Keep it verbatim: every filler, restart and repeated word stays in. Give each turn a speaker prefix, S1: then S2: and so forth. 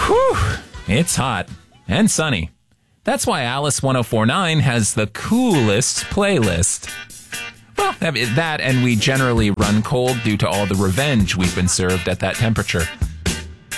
S1: Whew, it's hot and sunny. That's why Alice ten forty-nine has the coolest playlist. Well, that and we generally run cold due to all the revenge we've been served at that temperature.